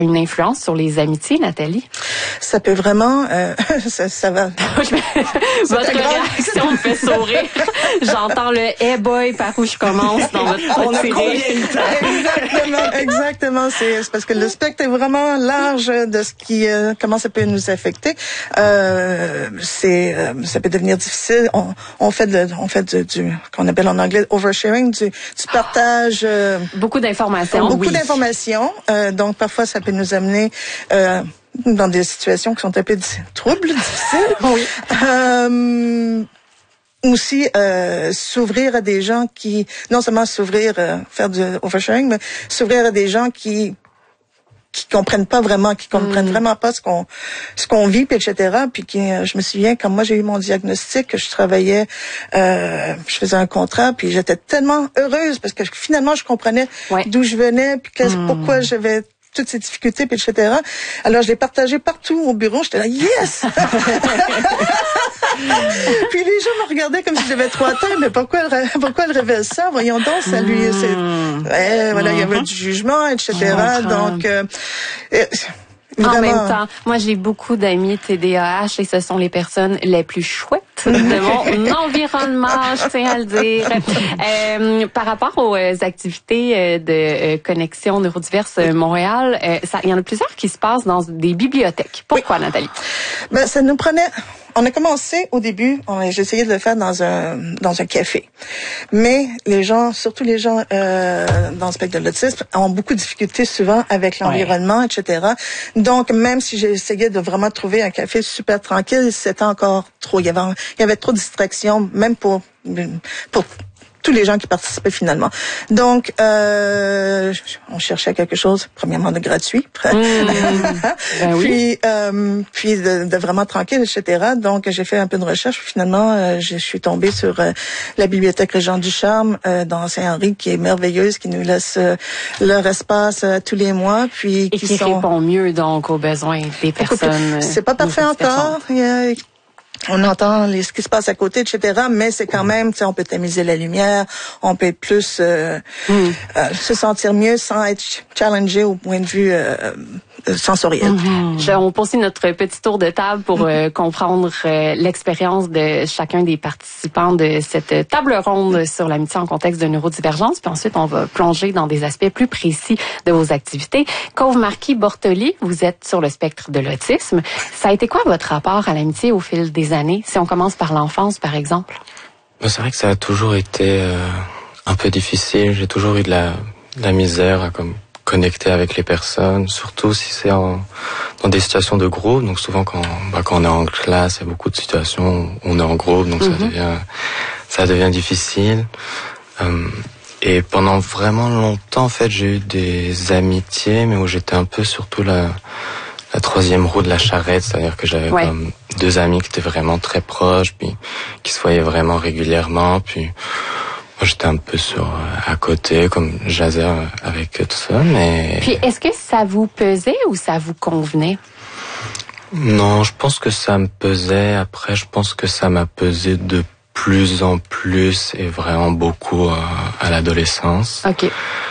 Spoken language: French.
une influence sur les amitiés, Nathalie? Ça peut vraiment, ça va. Votre réaction me fait sourire. J'entends le « Hey boy, par où je commence » dans votre tirée. Exactement. C'est parce que le spectre est vraiment large de ce qui, comment ça peut nous affecter. Ça peut devenir difficile. On fait du qu'on appelle en anglais oversharing, du partage. Beaucoup d'informations. Beaucoup d'informations. Donc parfois ça peut nous amener dans des situations qui sont un peu troubles, difficiles. Oui. Aussi s'ouvrir à des gens qui non seulement faire du oversharing, mais s'ouvrir à des gens qui comprennent pas vraiment, qui comprennent vraiment pas ce qu'on vit, puis etc. Puis je me souviens quand moi j'ai eu mon diagnostic, que je travaillais, je faisais un contrat, puis j'étais tellement heureuse parce que finalement je comprenais d'où je venais, puis pourquoi j'avais toutes ces difficultés, puis etc. Alors, je l'ai partagé partout au bureau. J'étais là, yes! Puis les gens me regardaient comme si j'avais 3 ans. Mais pourquoi elle révèle ça? Voyons donc, ça lui... voilà, il y avait du jugement, etc. Donc... En même temps, moi j'ai beaucoup d'amis TDAH et ce sont les personnes les plus chouettes de mon environnement, je tiens à le dire. Par rapport aux activités de connexion neurodiverse Montréal, il y en a plusieurs qui se passent dans des bibliothèques. Pourquoi, Nathalie? Ben, ça nous prenait... On a commencé au début, j'ai essayé de le faire dans un café. Mais les gens, surtout les gens dans le spectre de l'autisme, ont beaucoup de difficultés souvent avec l'environnement, etc. Donc, même si j'ai essayé de vraiment trouver un café super tranquille, c'était encore trop. Il y avait trop de distractions, même pour tous les gens qui participaient finalement. Donc, on cherchait quelque chose, premièrement, de gratuit. Ben oui. Puis de vraiment tranquille, etc. Donc, j'ai fait un peu de recherche. Finalement, je suis tombée sur la bibliothèque Régent Ducharme dans Saint-Henri, qui est merveilleuse, qui nous laisse leur espace tous les mois. Puis et qui répond mieux, donc, aux besoins des personnes. C'est pas parfait encore. On entend ce qui se passe à côté, etc. Mais c'est quand même, tu sais, on peut tamiser la lumière, on peut plus se sentir mieux sans être challengé au point de vue sensoriel. On poursuit notre petit tour de table pour comprendre l'expérience de chacun des participants de cette table ronde sur l'amitié en contexte de neurodivergence. Puis ensuite, on va plonger dans des aspects plus précis de vos activités. Cauve-Marquis-Bortoli, vous êtes sur le spectre de l'autisme. Ça a été quoi votre rapport à l'amitié au fil des années? Si on commence par l'enfance, par exemple. C'est vrai que ça a toujours été un peu difficile. J'ai toujours eu de la misère à connecter avec les personnes, surtout si c'est dans des situations de groupe. Donc souvent quand on est en classe, il y a beaucoup de situations où on est en groupe, donc ça devient difficile. Et pendant vraiment longtemps, en fait, j'ai eu des amitiés, mais où j'étais un peu surtout la troisième roue de la charrette, c'est-à-dire que j'avais comme 2 amis qui étaient vraiment très proches, puis qui se voyaient vraiment régulièrement, puis moi j'étais un peu à côté, comme jasais avec tout ça, mais... Puis est-ce que ça vous pesait ou ça vous convenait? Non, je pense que ça me pesait. Après, je pense que ça m'a pesé de plus en plus et vraiment beaucoup à l'adolescence. OK.